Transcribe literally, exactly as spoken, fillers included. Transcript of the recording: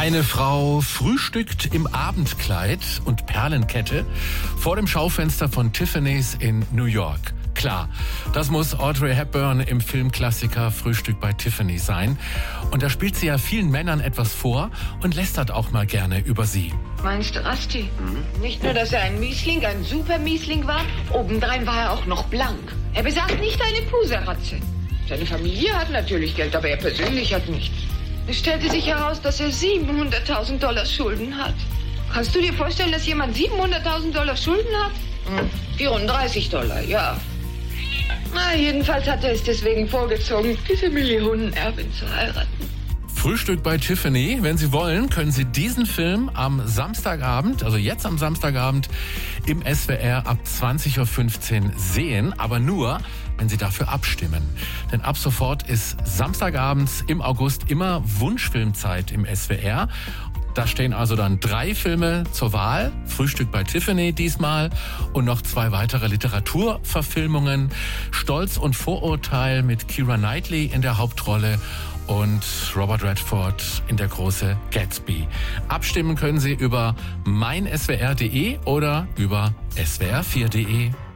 Eine Frau frühstückt im Abendkleid und Perlenkette vor dem Schaufenster von Tiffany's in New York. Klar, das muss Audrey Hepburn im Filmklassiker Frühstück bei Tiffany sein. Und da spielt sie ja vielen Männern etwas vor und lästert auch mal gerne über sie. Meinst du, Rasti? Mhm. Nicht nur, dass er ein Miesling, ein super Miesling war, obendrein war er auch noch blank. Er besaß nicht eine Puseratze. Seine Familie hat natürlich Geld, aber er persönlich hat nichts. Es stellte sich heraus, dass er siebenhunderttausend Dollar Schulden hat. Kannst du dir vorstellen, dass jemand siebenhunderttausend Dollar Schulden hat? Hm, vierunddreißig Dollar, ja. Na, jedenfalls hat er es deswegen vorgezogen, diese Millionenerbin zu heiraten. Frühstück bei Tiffany. Wenn Sie wollen, können Sie diesen Film am Samstagabend, also jetzt am Samstagabend, im S W R ab zwanzig Uhr fünfzehn sehen. Aber nur, wenn Sie dafür abstimmen. Denn ab sofort ist Samstagabends im August immer Wunschfilmzeit im S W R. Da stehen also dann drei Filme zur Wahl. Frühstück bei Tiffany diesmal und noch zwei weitere Literaturverfilmungen. Stolz und Vorurteil mit Keira Knightley in der Hauptrolle und Robert Redford in der große Gatsby. Abstimmen können Sie über mein S W R punkt de oder über S W R vier punkt de.